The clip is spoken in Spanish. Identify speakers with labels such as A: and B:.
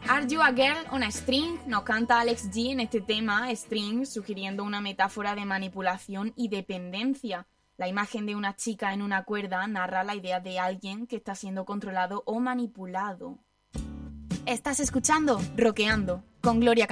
A: Are You a Girl on a String? Nos canta Alex G en este tema, String, sugiriendo una metáfora de manipulación y dependencia. La imagen de una chica en una cuerda narra la idea de alguien que está siendo controlado o manipulado. Estás escuchando Rockeando con Gloria